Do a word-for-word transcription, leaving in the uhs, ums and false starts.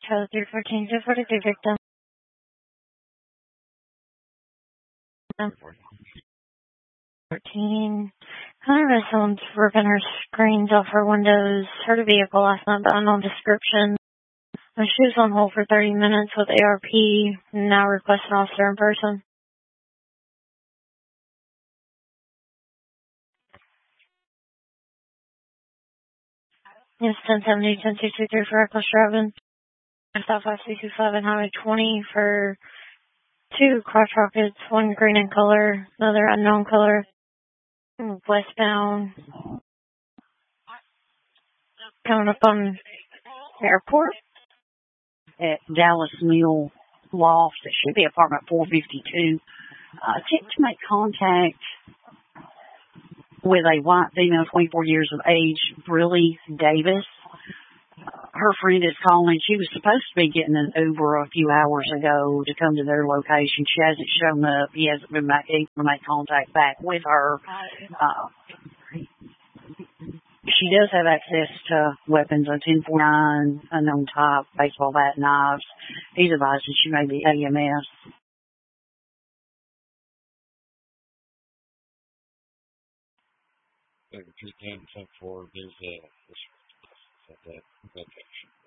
Child three fourteen, two forty-three victim. fourteen. Kind of residents ripping her screens off her windows. Heard a vehicle last night, but unknown description. She was on hold for thirty minutes with A R P. Now request an officer in person. Yes, ten seventy, ten two two three for reckless driving. South five two two five and Highway twenty for two crotch rockets, one green in color, another unknown color. Westbound. Coming up on airport. At Dallas Mill Loft. It should be apartment four fifty-two. Uh, attempt to make contact with a white female, twenty-four years of age, Briley Davis. Uh, her friend is calling. She was supposed to be getting an Uber a few hours ago to come to their location. She hasn't shown up. He hasn't been back able to make contact back with her. Uh, She does have access to weapons, a ten forty-nine, unknown type, baseball bat, knives. He's advised that she may be A M S. Two ten ten four, there's a, that, that,